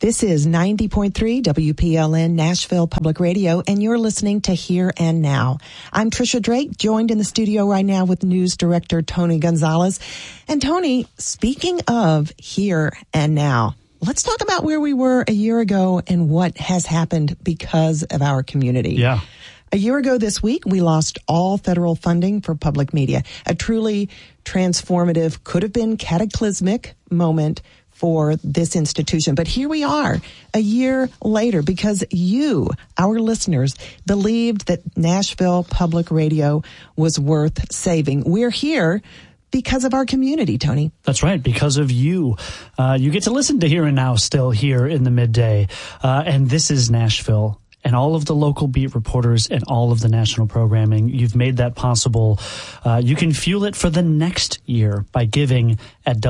This is 90.3 WPLN Nashville Public Radio, and you're listening to Here and Now. I'm Trisha Drake, joined in the studio right now with news director Tony Gonzalez. And Tony, speaking of Here and Now, let's talk about where we were a year ago and what has happened because of our community. Yeah. A year ago this week, we lost all federal funding for public media, a truly transformative, could have been cataclysmic moment for this institution. But here we are a year later because you, our listeners, believed that Nashville Public Radio was worth saving. We're here because of our community, Tony. That's right, because of you. You get to listen to Here and Now still here in the midday. And this is Nashville. And all of the local beat reporters and all of the national programming, you've made that possible. You can fuel it for the next year by giving at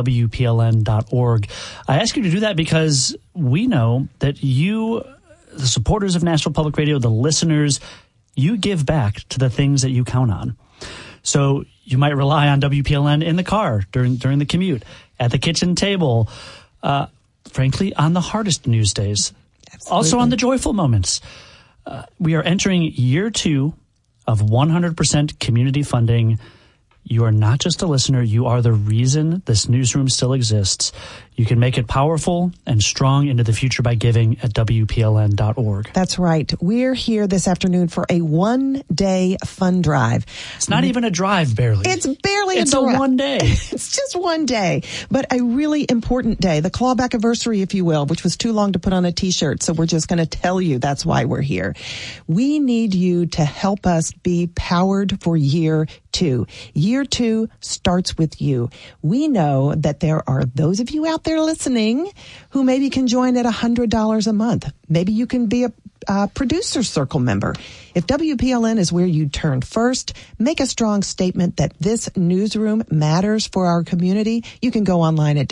WPLN.org. I ask you to do that because we know that you, the supporters of Nashville Public Radio, the listeners, you give back to the things that you count on. So you might rely on WPLN in the car during the commute, at the kitchen table, frankly, on the hardest news days. Absolutely. Also on the joyful moments. We are entering year 2 of 100% community funding. You are not just a listener. You are the reason this newsroom still exists. You can make it powerful and strong into the future by giving at WPLN.org. That's right. We're here this afternoon for a one-day fund drive. It's not even a drive, barely. It's barely a drive. It's a one day. It's just one day, but a really important day. The clawback anniversary, if you will, which was too long to put on a T-shirt. So we're just going to tell you that's why we're here. We need you to help us be powered for year 2. Year 2 starts with you. We know that there are those of you out there listening who maybe can join at $100 a month. Maybe you can be a producer circle member. If WPLN is where you turn first, make a strong statement that this newsroom matters for our community. You can go online at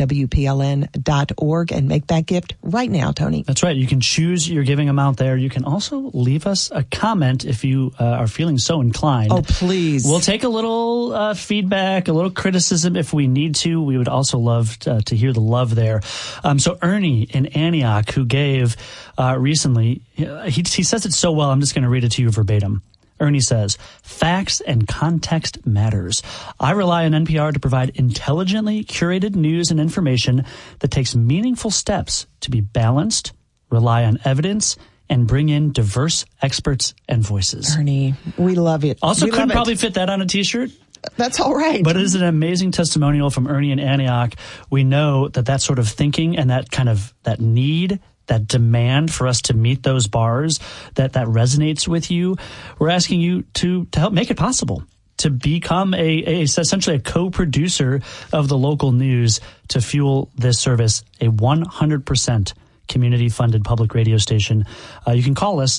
WPLN.org and make that gift right now, Tony. That's right. You can choose your giving amount there. You can also leave us a comment if you are feeling so inclined. Oh, please. We'll take a little feedback, a little criticism if we need to. We would also love to hear the love there. So Ernie in Antioch, who gave recently, he says it so well, I'm just going to read it to you verbatim. Ernie says, facts and context matters. I rely on NPR to provide intelligently curated news and information that takes meaningful steps to be balanced, rely on evidence, and bring in diverse experts and voices. Ernie, we love it. Also, couldn't probably fit that on a T-shirt. That's all right. But it is an amazing testimonial from Ernie in Antioch. We know that sort of thinking and that kind of that need, that demand for us to meet those bars, that resonates with you. We're asking you to help make it possible to become essentially a co-producer of the local news to fuel this service, a 100% community-funded public radio station. You can call us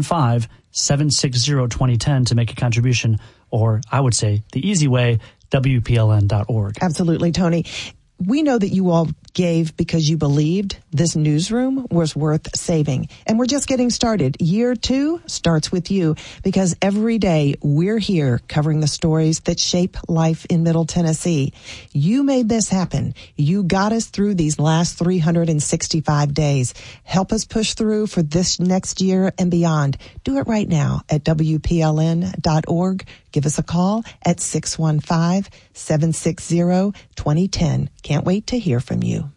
615-760-2010 to make a contribution, or I would say the easy way, WPLN.org. Absolutely, Tony. We know that you all gave because you believed this newsroom was worth saving. And we're just getting started. Year 2 starts with you because every day we're here covering the stories that shape life in Middle Tennessee. You made this happen. You got us through these last 365 days. Help us push through for this next year and beyond. Do it right now at WPLN.org. Give us a call at 615-760-2010. Can't wait to hear from you.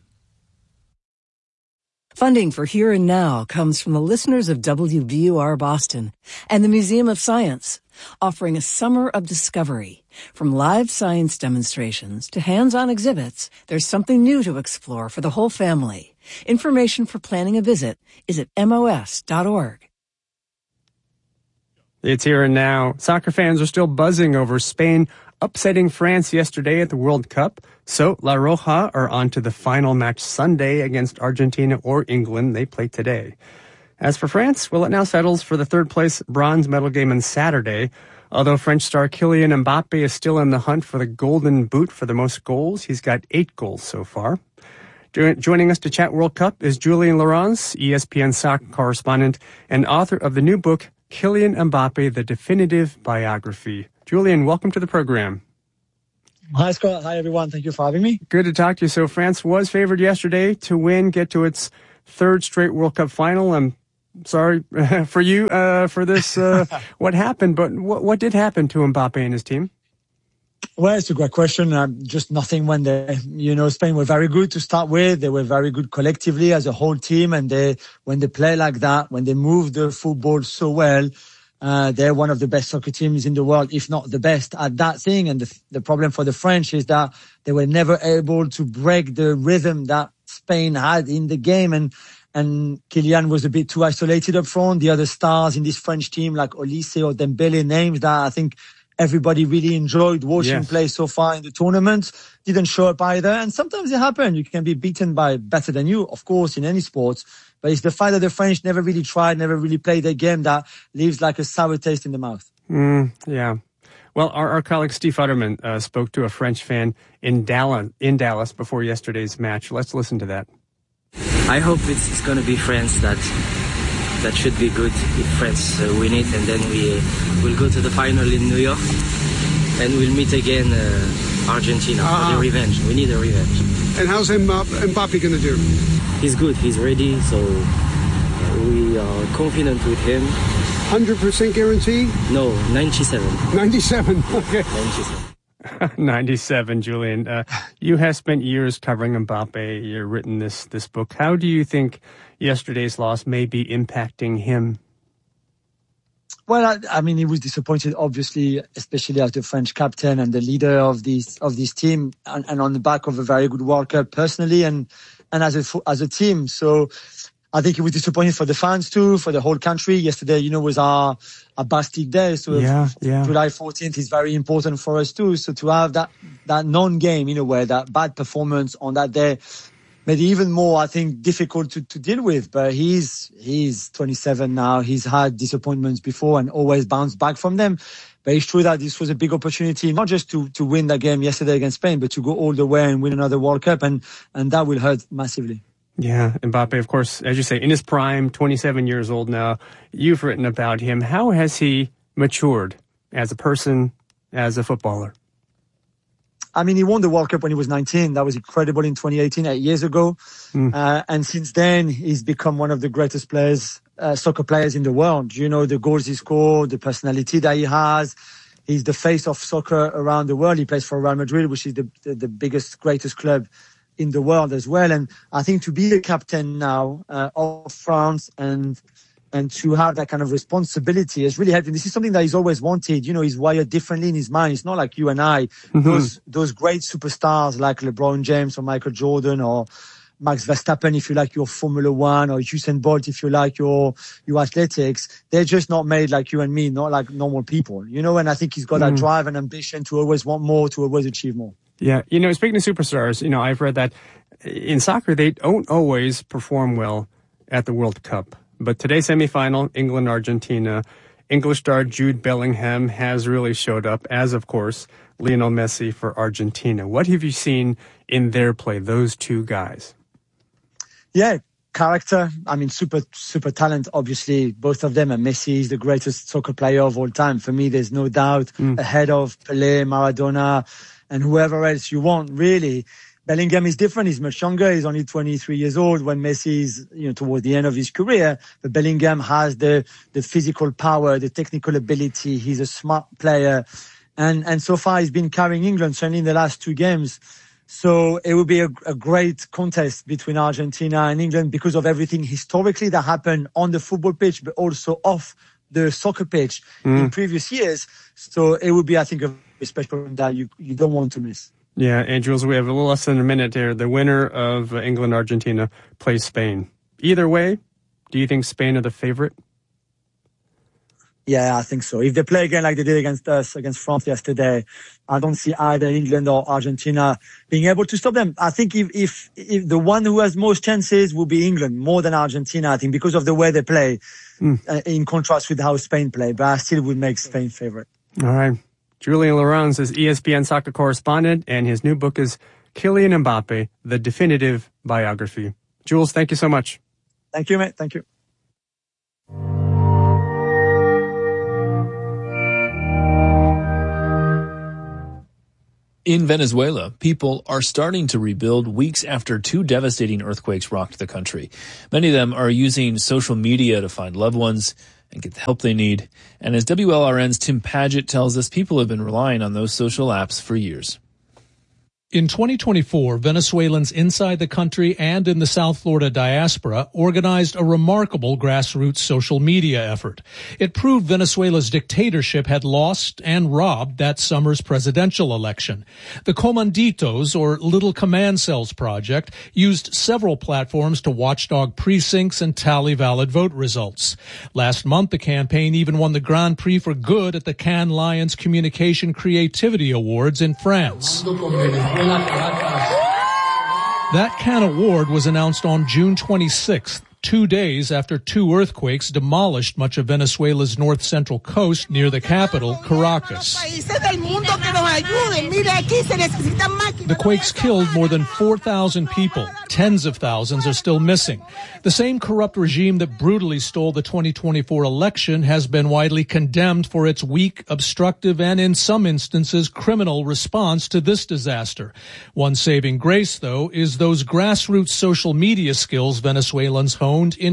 Funding for Here and Now comes from the listeners of WBUR Boston and the Museum of Science, offering a summer of discovery. From live science demonstrations to hands-on exhibits, there's something new to explore for the whole family. Information for planning a visit is at MOS.org. It's Here and Now. Soccer fans are still buzzing over Spain upsetting France yesterday at the World Cup. So La Roja are on to the final match Sunday against Argentina or England. They play today. As for France, well, it now settles for the third-place bronze medal game on Saturday. Although French star Kylian Mbappe is still in the hunt for the Golden Boot for the most goals. He's got 8 goals so far. Joining us to chat World Cup is Julien Laurens, ESPN soccer correspondent and author of the new book, Kylian Mbappe, The Definitive Biography. Julien, welcome to the program. Hi, Scott. Hi, everyone. Thank you for having me. Good to talk to you. So France was favored yesterday to win, get to its third straight World Cup final. I'm sorry for you for this, what happened, but what did happen to Mbappe and his team? Well, it's a great question. Just nothing when Spain were very good to start with. They were very good collectively as a whole team. And when they play like that, when they move the football so well, they're one of the best soccer teams in the world, if not the best at that thing. And the problem for the French is that they were never able to break the rhythm that Spain had in the game. And Kylian was a bit too isolated up front. The other stars in this French team, like Olise or Dembele, names that I think everybody really enjoyed watching play so far in the tournament, didn't show up either. And sometimes it happens. You can be beaten by better than you, of course, in any sport. But it's the fact that the French never really tried, never really played their game that leaves like a sour taste in the mouth. Yeah. Well, our colleague Steve Futterman spoke to a French fan in Dallas before yesterday's match. Let's listen to that. I hope it's going to be France that should be good if France win it, and then we'll go to the final in New York, and we'll meet again Argentina for the revenge. We need a revenge. And how's Mbappe going to do? He's good. He's ready, so we are confident with him. 100% guarantee? No, 97. 97, okay. 97. 97, Julian. You have spent years covering Mbappe. You've written this book. How do you think yesterday's loss may be impacting him? Well, I mean, he was disappointed, obviously, especially as the French captain and the leader of this team, and on the back of a very good World Cup personally and as a team. So I think he was disappointed for the fans too, for the whole country. Yesterday, was our Bastille Day. So July 14th is very important for us too. So to have that non-game, in a way, that bad performance on that day, made it even more, I think, difficult to deal with. But he's 27 now. He's had disappointments before and always bounced back from them. But it's true that this was a big opportunity, not just to win that game yesterday against Spain, but to go all the way and win another World Cup. And that will hurt massively. Yeah, Mbappe, of course, as you say, in his prime, 27 years old now. You've written about him. How has he matured as a person, as a footballer? I mean, he won the World Cup when he was 19. That was incredible in 2018, 8 years ago. And since then, he's become one of the greatest soccer players in the world. The goals he scored, the personality that he has. He's the face of soccer around the world. He plays for Real Madrid, which is the biggest, greatest club in the world as well. And I think to be the captain now of France and to have that kind of responsibility has really helped him. This is something that he's always wanted. He's wired differently in his mind. It's not like you and I. Those great superstars like LeBron James or Michael Jordan or Max Verstappen, if you like your Formula One, or Usain Bolt, if you like your athletics. They're just not made like you and me, not like normal people. And I think he's got that drive and ambition to always want more, to always achieve more. Yeah. Speaking of superstars, I've read that in soccer, they don't always perform well at the World Cup. But today's semifinal, England-Argentina, English star Jude Bellingham has really showed up, as, of course, Lionel Messi for Argentina. What have you seen in their play, those two guys? Yeah, character. I mean, super, super talent, obviously, both of them. And Messi is the greatest soccer player of all time. For me, there's no doubt ahead of Pelé, Maradona, and whoever else you want, really. Bellingham is different. He's much younger. He's only 23 years old when Messi is, towards the end of his career. But Bellingham has the physical power, the technical ability. He's a smart player. And so far he's been carrying England, certainly in the last two games. So it will be a great contest between Argentina and England because of everything historically that happened on the football pitch, but also off the soccer pitch in previous years. So it will be, I think, a special that you don't want to miss. Yeah, and Jules, we have a little less than a minute here. The winner of England-Argentina plays Spain. Either way, do you think Spain are the favorite? Yeah, I think so. If they play again like they did against us, against France yesterday, I don't see either England or Argentina being able to stop them. I think if the one who has most chances will be England more than Argentina, I think, because of the way they play, in contrast with how Spain play. But I still would make Spain favorite. All right. Julien Laurens is ESPN soccer correspondent, and his new book is Kylian Mbappe, The Definitive Biography. Jules, thank you so much. Thank you, mate. Thank you. In Venezuela, people are starting to rebuild weeks after 2 devastating earthquakes rocked the country. Many of them are using social media to find loved ones and get the help they need. And as WLRN's Tim Padgett tells us, people have been relying on those social apps for years. In 2024, Venezuelans inside the country and in the South Florida diaspora organized a remarkable grassroots social media effort. It proved Venezuela's dictatorship had lost and robbed that summer's presidential election. The Comanditos, or Little Command Cells project, used several platforms to watchdog precincts and tally valid vote results. Last month, the campaign even won the Grand Prix for Good at the Cannes Lions Communication Creativity Awards in France. That Cannes Award was announced on June 26th, 2 days after 2 earthquakes demolished much of Venezuela's north-central coast near the capital, Caracas. The quakes killed more than 4,000 people. Tens of thousands are still missing. The same corrupt regime that brutally stole the 2024 election has been widely condemned for its weak, obstructive, and in some instances criminal response to this disaster. One saving grace, though, is those grassroots social media skills Venezuelans honed in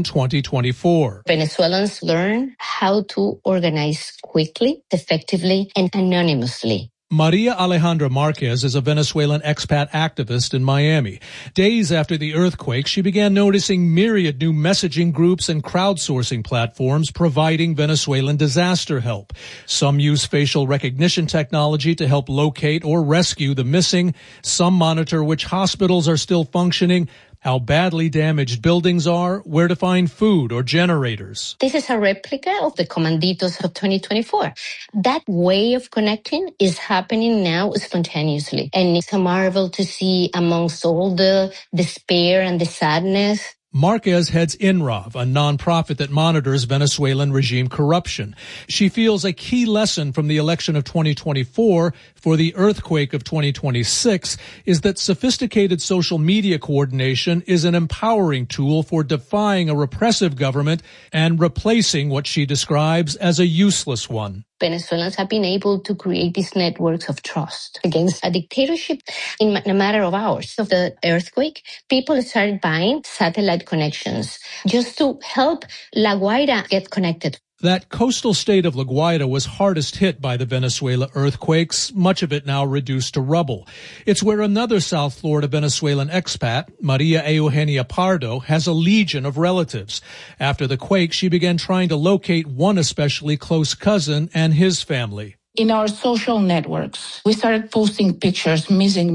2024. Venezuelans learn how to organize quickly, effectively, and anonymously. Maria Alejandra Marquez is a Venezuelan expat activist in Miami. Days after the earthquake, she began noticing myriad new messaging groups and crowdsourcing platforms providing Venezuelan disaster help. Some use facial recognition technology to help locate or rescue the missing. Some monitor which hospitals are still functioning, how badly damaged buildings are, where to find food or generators. This is a replica of the Comanditos of 2024. That way of connecting is happening now spontaneously. And it's a marvel to see amongst all the despair and the sadness. Marquez heads INRAV, a nonprofit that monitors Venezuelan regime corruption. She feels a key lesson from the election of 2024 for the earthquake of 2026 is that sophisticated social media coordination is an empowering tool for defying a repressive government and replacing what she describes as a useless one. Venezuelans have been able to create these networks of trust against a dictatorship in a matter of hours. Of the earthquake, people started buying satellite connections just to help La Guaira get connected. That coastal state of La Guaira was hardest hit by the Venezuela earthquakes, much of it now reduced to rubble. It's where another South Florida Venezuelan expat, Maria Eugenia Pardo, has a legion of relatives. After the quake, she began trying to locate one especially close cousin and his family. In our social networks, we started posting pictures, missing.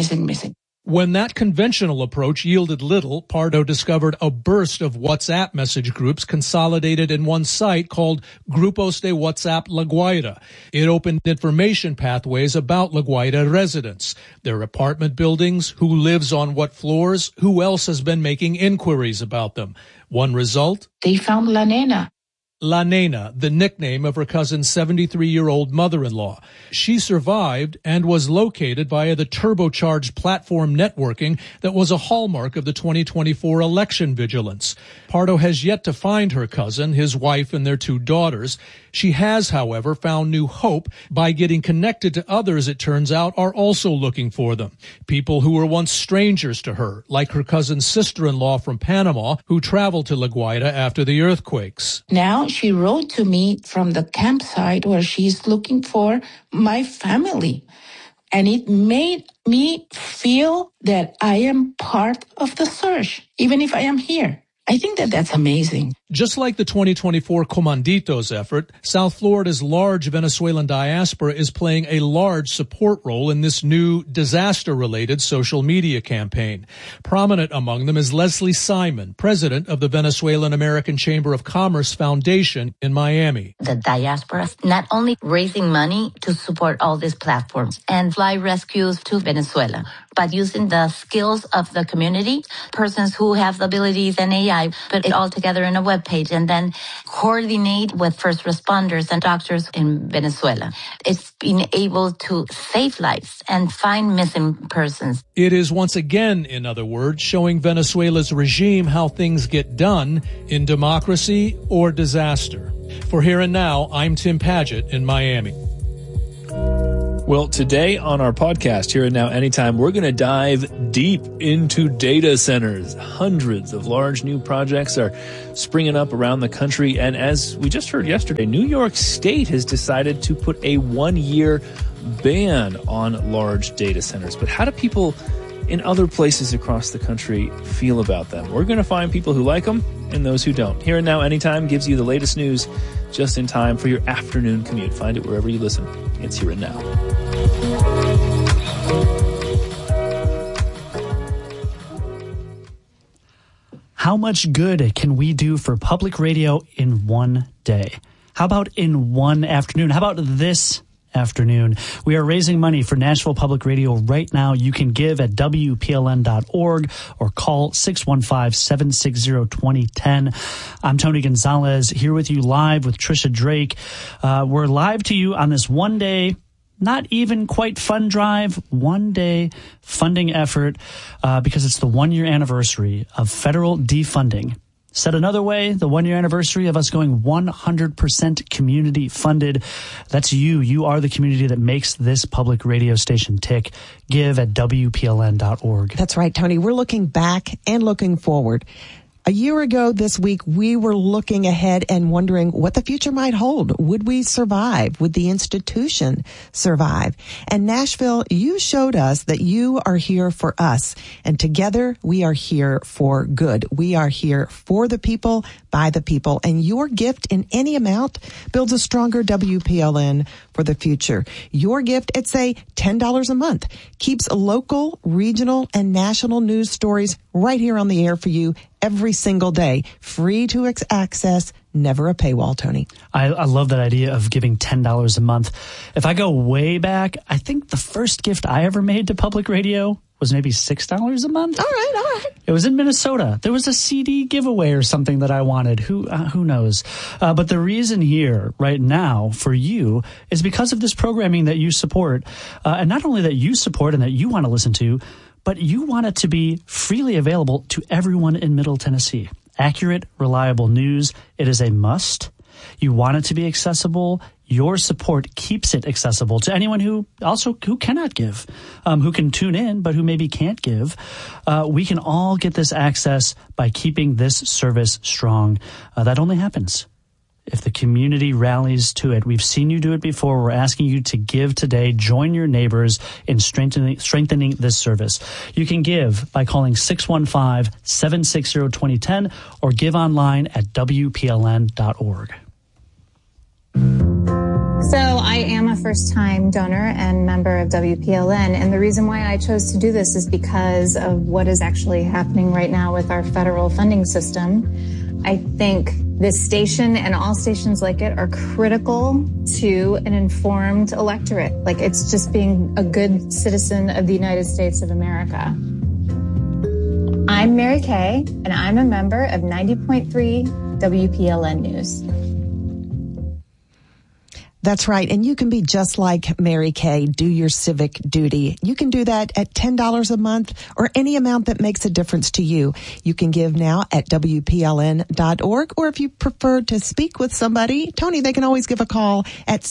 When that conventional approach yielded little, Pardo discovered a burst of WhatsApp message groups consolidated in one site called Grupos de WhatsApp La Guaira. It opened information pathways about La Guaira residents, their apartment buildings, who lives on what floors, who else has been making inquiries about them. One result? They found La Nena. La Nena, the nickname of her cousin's 73-year-old mother-in-law. She survived and was located via the turbocharged platform networking that was a hallmark of the 2024 election vigilance. Pardo has yet to find her cousin, his wife, and their 2 daughters. She has, however, found new hope by getting connected to others, it turns out, are also looking for them. People who were once strangers to her, like her cousin's sister-in-law from Panama, who traveled to La Guaira after the earthquakes. Now she wrote to me from the campsite where she's looking for my family. And it made me feel that I am part of the search, even if I am here. I think that that's amazing. Just like the 2024 Comanditos effort, South Florida's large Venezuelan diaspora is playing a large support role in this new disaster-related social media campaign. Prominent among them is Leslie Simon, president of the Venezuelan American Chamber of Commerce Foundation in Miami. The diaspora is not only raising money to support all these platforms and fly rescues to Venezuela, but using the skills of the community, persons who have the abilities and AI, put it all together in a web page and then coordinate with first responders and doctors in Venezuela. It's been able to save lives and find missing persons. It is once again, in other words, showing Venezuela's regime how things get done in democracy or disaster. For Here and Now, I'm Tim Padgett in Miami. Well, today on our podcast here at Now Anytime, we're going to dive deep into data centers. Hundreds of large new projects are springing up around the country. And as we just heard yesterday, New York State has decided to put a 1-year ban on large data centers. But how do people in other places across the country feel about them? We're going to find people who like them and those who don't. Here and Now Anytime gives you the latest news just in time for your afternoon commute. Find it wherever you listen. It's Here and Now. How much good can we do for public radio in one day? How about in one afternoon? How about this afternoon? We are raising money for Nashville Public Radio right now. You can give at WPLN.org or call 615-760-2010. I'm Tony Gonzalez here with you live with Trisha Drake. We're live to you on this one day, not even quite fun drive, 1 day funding effort because it's the 1-year anniversary of federal defunding. Said another way, the 1-year anniversary of us going 100% community funded. That's you. You are the community that makes this public radio station tick. Give at WPLN.org. That's right, Tony. We're looking back and looking forward. A year ago this week, we were looking ahead and wondering what the future might hold. Would we survive? Would the institution survive? And Nashville, you showed us that you are here for us. And together, we are here for good. We are here for the people, by the people. And your gift in any amount builds a stronger WPLN for the future. Your gift at, say, $10 a month keeps local, regional, and national news stories right here on the air for you every single day. Free to access, never a paywall, Tony. I love that idea of giving $10 a month. If I go way back, I think the first gift I ever made to public radio was maybe $6 a month. All right. It was in Minnesota. There was a CD giveaway or something that I wanted. Who knows? But the reason here right now for you is because of this programming that you support. And not only that you support and that you want to listen to, but you want it to be freely available to everyone in Middle Tennessee. Accurate, reliable news. It is a must. You want it to be accessible. Your support keeps it accessible to anyone who cannot give, who can tune in, but who maybe can't give. We can all get this access by keeping this service strong. That only happens if the community rallies to it. We've seen you do it before. We're asking you to give today. Join your neighbors in strengthening this service. You can give by calling 615-760-2010 or give online at WPLN.org. So I am a first-time donor and member of WPLN, and the reason why I chose to do this is because of what is actually happening right now with our federal funding system. I think this station and all stations like it are critical to an informed electorate. Like, it's just being a good citizen of the United States of America. I'm Mary Kay, and I'm a member of 90.3 WPLN News. That's right. And you can be just like Mary Kay. Do your civic duty. You can do that at $10 a month or any amount that makes a difference to you. You can give now at WPLN.org, or if you prefer to speak with somebody, Tony, they can always give a call at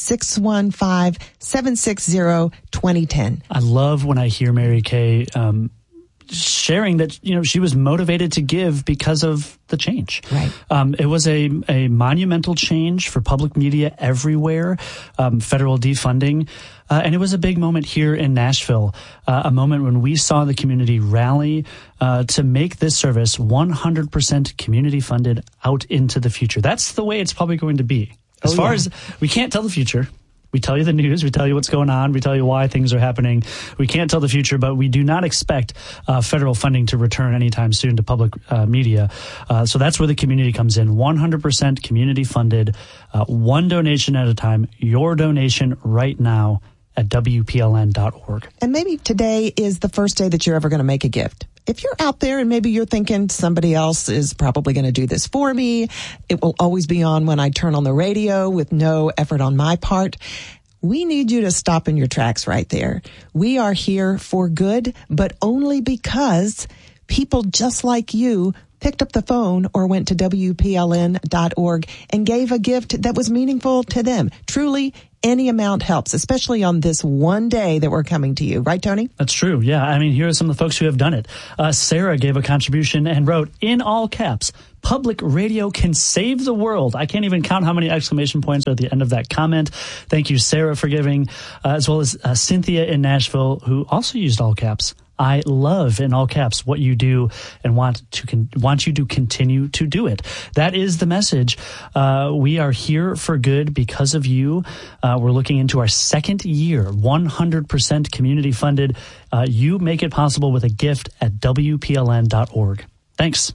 615-760-2010. I love when I hear Mary Kay sharing that, she was motivated to give because of the change. Right. It was a monumental change for public media everywhere, federal defunding. And it was a big moment here in Nashville, a moment when we saw the community rally to make this service 100% community funded out into the future. That's the way it's probably going to be. As far as we can't tell the future. We tell you the news. We tell you what's going on. We tell you why things are happening. We can't tell the future, but we do not expect federal funding to return anytime soon to public media. So that's where the community comes in. 100% community funded, one donation at a time. Your donation right now at WPLN.org. And maybe today is the first day that you're ever going to make a gift. If you're out there and maybe you're thinking somebody else is probably going to do this for me, it will always be on when I turn on the radio with no effort on my part. We need you to stop in your tracks right there. We are here for good, but only because people just like you picked up the phone or went to WPLN.org and gave a gift that was meaningful to them. Truly, any amount helps, especially on this one day that we're coming to you. Right, Tony? That's true. Yeah. I mean, here are some of the folks who have done it. Sarah gave a contribution and wrote, in all caps, public radio can save the world. I can't even count how many exclamation points are at the end of that comment. Thank you, Sarah, for giving, as well as Cynthia in Nashville, who also used all caps. I love, in all caps, what you do and want you to continue to do it. That is the message. We are here for good because of you. We're looking into our second year, 100% community funded. You make it possible with a gift at WPLN.org. Thanks.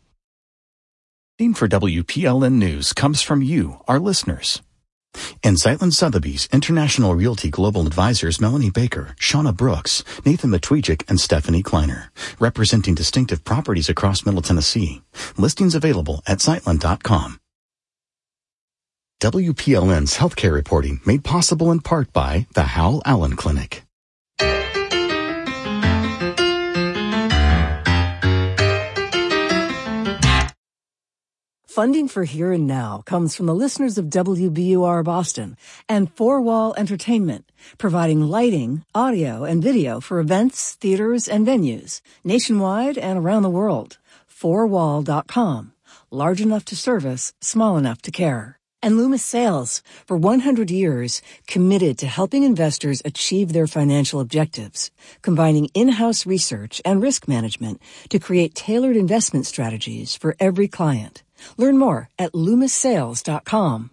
For WPLN News comes from you, our listeners. And Zeitlin Sotheby's International Realty Global Advisors Melanie Baker, Shauna Brooks, Nathan Matwijik, and Stephanie Kleiner, representing distinctive properties across Middle Tennessee. Listings available at Zeitlin.com. WPLN's healthcare reporting made possible in part by the Howell Allen Clinic. Funding for Here and Now comes from the listeners of WBUR Boston and Four Wall Entertainment, providing lighting, audio, and video for events, theaters, and venues nationwide and around the world. Fourwall.com. Large enough to service, small enough to care. And Loomis Sales, for 100 years, committed to helping investors achieve their financial objectives, combining in-house research and risk management to create tailored investment strategies for every client. Learn more at LoomisSales.com.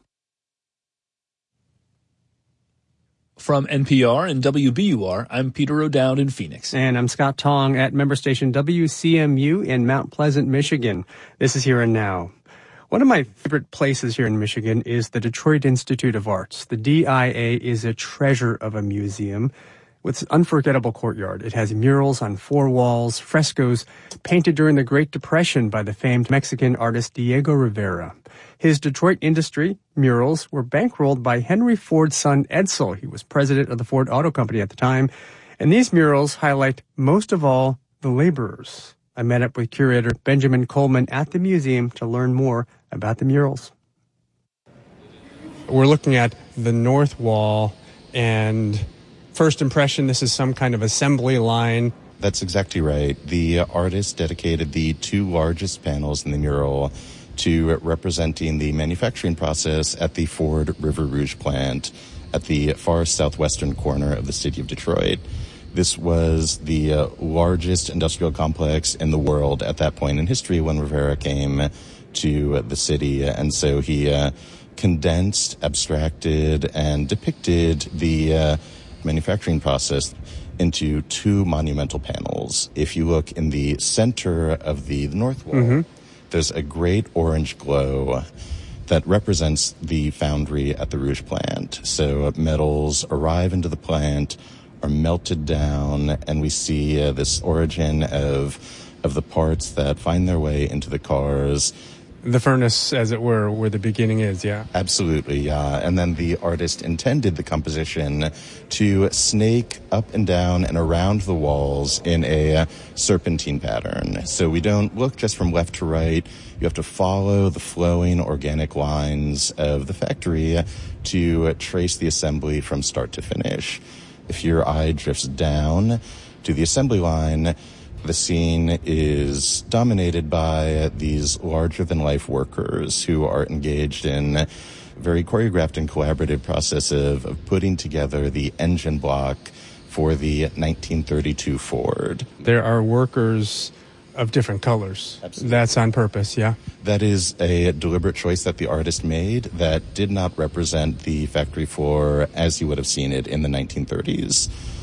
From NPR and WBUR, I'm Peter O'Dowd in Phoenix. And I'm Scott Tong at member station WCMU in Mount Pleasant, Michigan. This is Here and Now. One of my favorite places here in Michigan is the Detroit Institute of Arts. The DIA is a treasure of a museum with an unforgettable courtyard. It has murals on four walls, frescoes painted during the Great Depression by the famed Mexican artist Diego Rivera. His Detroit Industry murals were bankrolled by Henry Ford's son Edsel. He was president of the Ford Auto Company at the time. And these murals highlight, most of all, the laborers. I met up with curator Benjamin Coleman at the museum to learn more about the murals. We're looking at the north wall, and first impression, this is some kind of assembly line. That's exactly right. The artist dedicated the two largest panels in the mural to representing the manufacturing process at the Ford River Rouge plant at the far southwestern corner of the city of Detroit. This was the largest industrial complex in the world at that point in history when Rivera came to the city. And so he condensed, abstracted, and depicted the manufacturing process into two monumental panels. If you look in the center of the north wall, there's a great orange glow that represents the foundry at the Rouge plant. So metals arrive into the plant, are melted down, and we see this origin of the parts that find their way into the cars. The furnace, as it were, where the beginning is, yeah? Absolutely, yeah. And then the artist intended the composition to snake up and down and around the walls in a serpentine pattern. So we don't look just from left to right. You have to follow the flowing organic lines of the factory to trace the assembly from start to finish. If your eye drifts down to the assembly line, the scene is dominated by these larger-than-life workers who are engaged in a very choreographed and collaborative process of putting together the engine block for the 1932 Ford. There are workers of different colors. Absolutely. That's on purpose, yeah? That is a deliberate choice that the artist made that did not represent the factory floor as you would have seen it in the 1930s.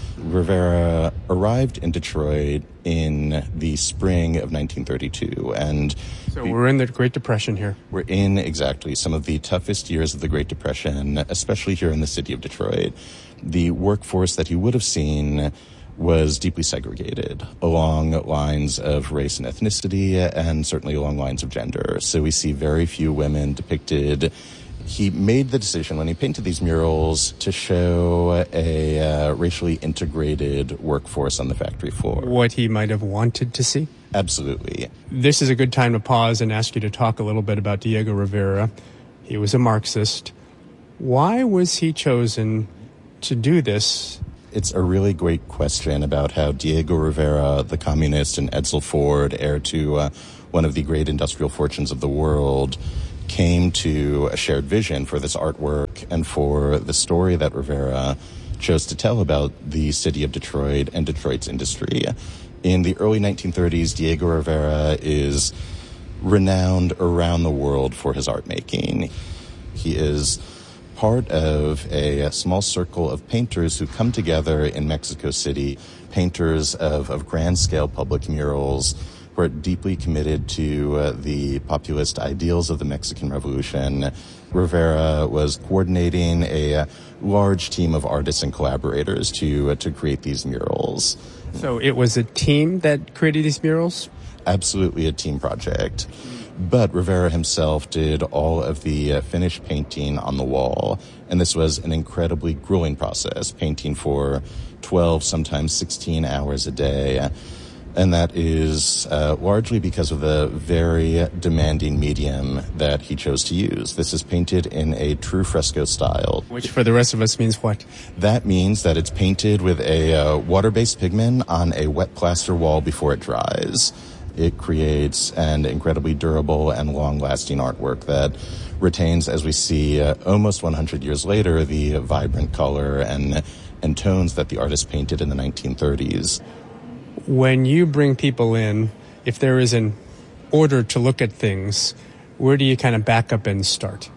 Rivera arrived in Detroit in the spring of 1932, and so we're in the Great Depression here. We're in exactly some of the toughest years of the Great Depression, especially here in the city of Detroit. The workforce that you would have seen was deeply segregated along lines of race and ethnicity, and certainly along lines of gender. So we see very few women depicted. He made the decision when he painted these murals to show a racially integrated workforce on the factory floor. What he might have wanted to see? Absolutely. This is a good time to pause and ask you to talk a little bit about Diego Rivera. He was a Marxist. Why was he chosen to do this? It's a really great question about how Diego Rivera, the communist, and Edsel Ford, heir to one of the great industrial fortunes of the world, came to a shared vision for this artwork and for the story that Rivera chose to tell about the city of Detroit and Detroit's industry. In the early 1930s, Diego Rivera is renowned around the world for his art making. He is part of a small circle of painters who come together in Mexico City, painters of grand-scale public murals who are deeply committed to the populist ideals of the Mexican Revolution. Rivera was coordinating a large team of artists and collaborators to create these murals. So it was a team that created these murals? Absolutely a team project. But Rivera himself did all of the finished painting on the wall, and this was an incredibly grueling process, painting for 12, sometimes 16 hours a day. And that is largely because of the very demanding medium that he chose to use. This is painted in a true fresco style. Which for the rest of us means what? That means that it's painted with a water-based pigment on a wet plaster wall before it dries. It creates an incredibly durable and long-lasting artwork that retains, as we see almost 100 years later, the vibrant color and tones that the artist painted in the 1930s. When you bring people in, if there is an order to look at things, where do you kind of back up and start?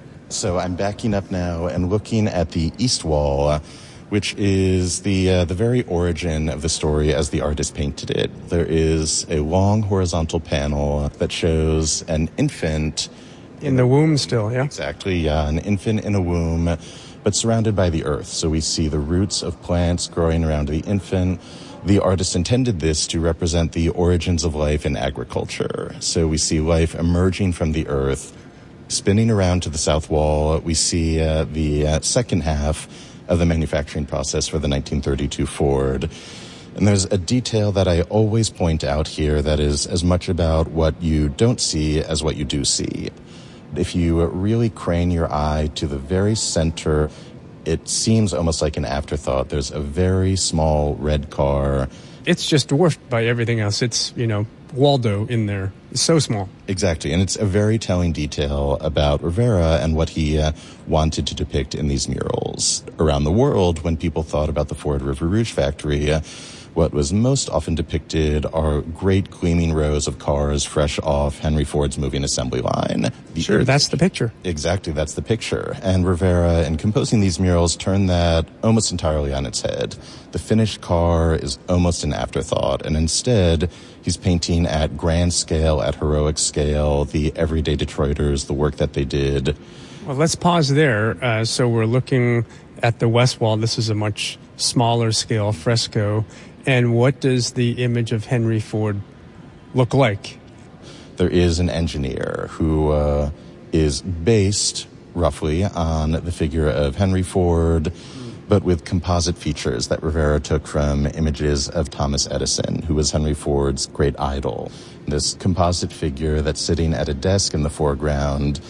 So I'm backing up now and looking at the east wall, which is the very origin of the story as the artist painted it. There is a long horizontal panel that shows an infant in the womb still, yeah? Exactly, yeah, an infant in a womb, but surrounded by the earth. So we see the roots of plants growing around the infant. The artist intended this to represent the origins of life in agriculture. So we see life emerging from the earth. Spinning around to the south wall, we see the second half of the manufacturing process for the 1932 Ford. And there's a detail that I always point out here that is as much about what you don't see as what you do see. If you really crane your eye to the very center, it seems almost like an afterthought. There's a very small red car. It's just dwarfed by everything else. It's, Waldo in there. It's so small. Exactly, and it's a very telling detail about Rivera and what he wanted to depict in these murals. Around the world, when people thought about the Ford River Rouge factory, what was most often depicted are great gleaming rows of cars fresh off Henry Ford's moving assembly line. Sure, that's the picture. Exactly, that's the picture. And Rivera, in composing these murals, turned that almost entirely on its head. The finished car is almost an afterthought, and instead, he's painting at grand scale, at heroic scale, the everyday Detroiters, the work that they did. Well, let's pause there. So we're looking at the west wall. This is a much smaller scale fresco. And what does the image of Henry Ford look like? There is an engineer who is based roughly on the figure of Henry Ford, but with composite features that Rivera took from images of Thomas Edison, who was Henry Ford's great idol. This composite figure that's sitting at a desk in the foreground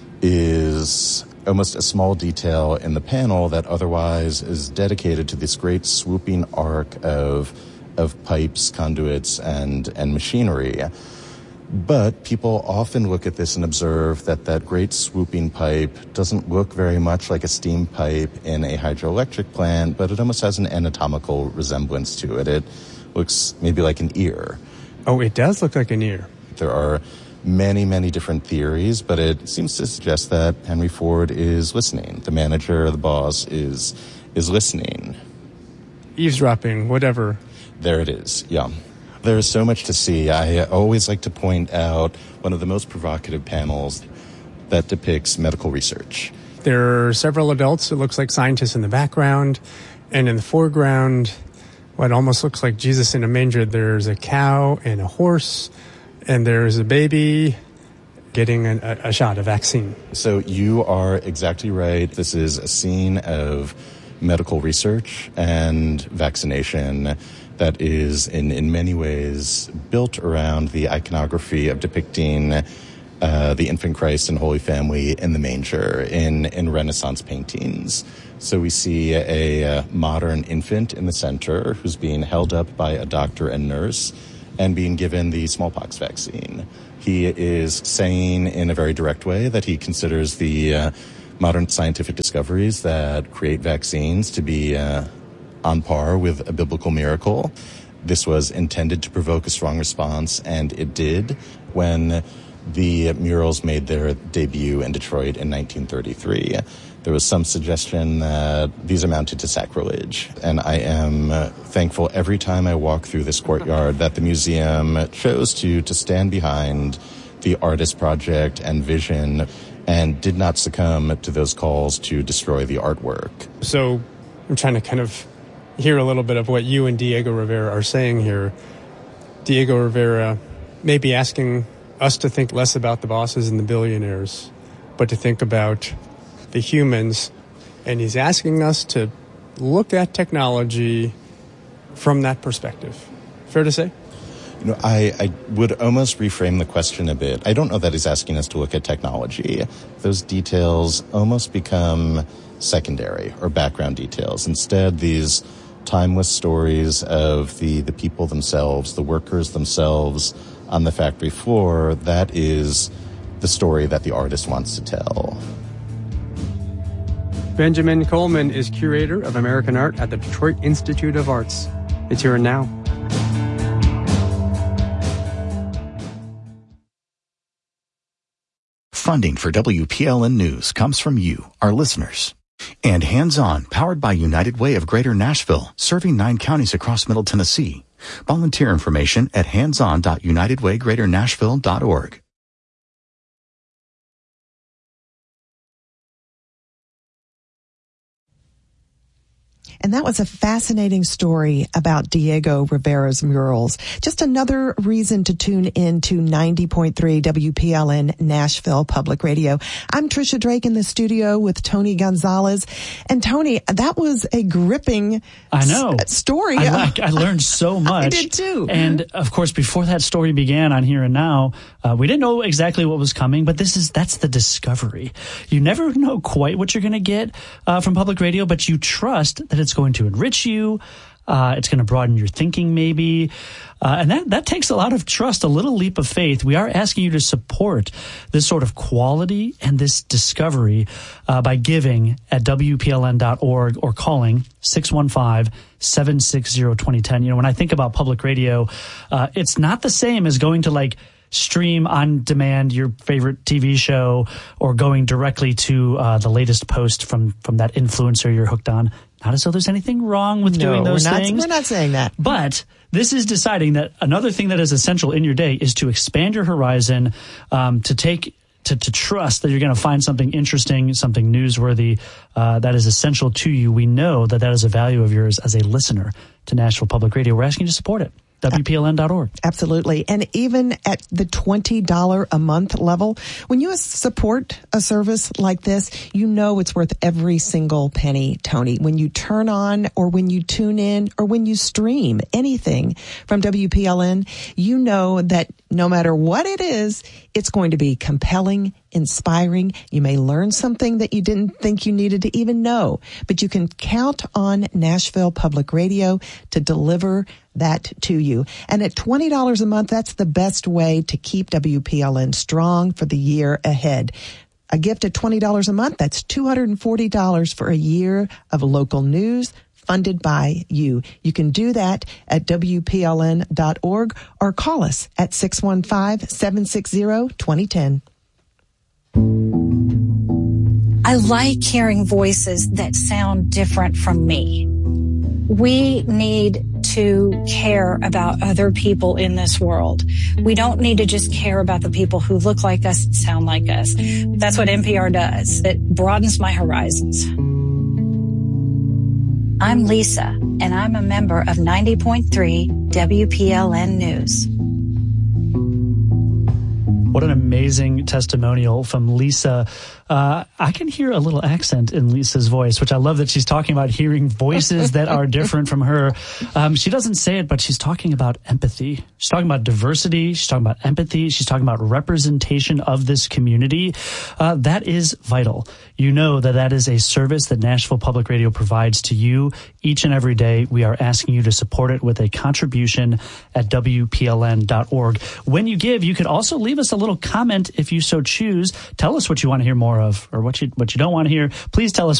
is almost a small detail in the panel that otherwise is dedicated to this great swooping arc of pipes, conduits, and machinery. But people often look at this and observe that great swooping pipe doesn't look very much like a steam pipe in a hydroelectric plant, but it almost has an anatomical resemblance to it. It looks maybe like an ear. Oh, it does look like an ear. There are many, many different theories, but it seems to suggest that Henry Ford is listening. The manager, the boss, is listening. Eavesdropping, whatever. There it is, yeah. There is so much to see. I always like to point out one of the most provocative panels that depicts medical research. There are several adults, it looks like scientists in the background, and in the foreground, what almost looks like Jesus in a manger, there's a cow and a horse, and there's a baby getting a shot, a vaccine. So you are exactly right. This is a scene of medical research and vaccination that is in many ways built around the iconography of depicting the infant Christ and Holy Family in the manger in Renaissance paintings. So we see a modern infant in the center who's being held up by a doctor and nurse and being given the smallpox vaccine. He is saying in a very direct way that he considers the modern scientific discoveries that create vaccines to be on par with a biblical miracle. This was intended to provoke a strong response, and it did when the murals made their debut in Detroit in 1933. There was some suggestion that these amounted to sacrilege, and I am thankful every time I walk through this courtyard that the museum chose to stand behind the artist project and vision and did not succumb to those calls to destroy the artwork. So I'm trying to kind of hear a little bit of what you and Diego Rivera are saying here. Diego Rivera may be asking us to think less about the bosses and the billionaires, but to think about the humans, and he's asking us to look at technology from that perspective. Fair to say? You know, I would almost reframe the question a bit. I don't know that he's asking us to look at technology. Those details almost become secondary or background details. Instead, these timeless stories of the people themselves, the workers themselves on the factory floor, that is the story that the artist wants to tell. Benjamin Coleman is curator of American art at the Detroit Institute of Arts. It's Here and Now. Funding for WPLN News comes from you, our listeners. And Hands On, powered by United Way of Greater Nashville, serving 9 counties across Middle Tennessee. Volunteer information at handson.unitedwaygreaternashville.org. And that was a fascinating story about Diego Rivera's murals. Just another reason to tune in to 90.3 WPLN Nashville Public Radio. I'm Trisha Drake in the studio with Tony Gonzalez. And Tony, that was a gripping story. I learned so much. I did too. And of course, before that story began on Here and Now, we didn't know exactly what was coming, but that's the discovery. You never know quite what you're going to get from public radio, but you trust that it's going to enrich you. It's going to broaden your thinking maybe. And that takes a lot of trust, a little leap of faith. We are asking you to support this sort of quality and this discovery by giving at WPLN.org or calling 615-760-2010. You know, when I think about public radio, it's not the same as going to stream on demand your favorite TV show or going directly to the latest post from that influencer you're hooked on. Not as though there's anything wrong with doing those things. We're not saying that. But this is deciding that another thing that is essential in your day is to expand your horizon, to trust that you're going to find something interesting, something newsworthy that is essential to you. We know that is a value of yours as a listener to Nashville Public Radio. We're asking you to support it. WPLN.org. Absolutely. And even at the $20 a month level, when you support a service like this, you know it's worth every single penny, Tony. When you turn on or when you tune in or when you stream anything from WPLN, you know that no matter what it is, it's going to be compelling, inspiring. You may learn something that you didn't think you needed to even know, but you can count on Nashville Public Radio to deliver that to you. And at $20 a month, that's the best way to keep WPLN strong for the year ahead. A gift at $20 a month, that's $240 for a year of local news funded by you. You can do that at WPLN.org or call us at 615-760-2010. I like hearing voices that sound different from me. We need to care about other people in this world. We don't need to just care about the people who look like us and sound like us. That's what NPR does. It broadens my horizons. I'm Lisa, and I'm a member of 90.3 WPLN News. What an amazing testimonial from Lisa. I can hear a little accent in Lisa's voice, which I love that she's talking about hearing voices that are different from her. She doesn't say it, but she's talking about empathy. She's talking about diversity. She's talking about empathy. She's talking about representation of this community. That is vital. You know that is a service that Nashville Public Radio provides to you each and every day. We are asking you to support it with a contribution at WPLN.org. When you give, you could also leave us a little comment if you so choose. Tell us what you want to hear more of or what you don't want to hear. Please tell us